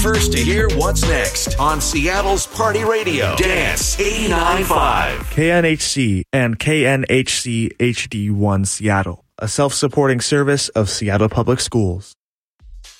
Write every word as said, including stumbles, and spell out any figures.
First to hear what's next on Seattle's Party Radio. Dance eighty-nine point five. K N H C and K N H C H D one Seattle, a self-supporting service of Seattle Public Schools.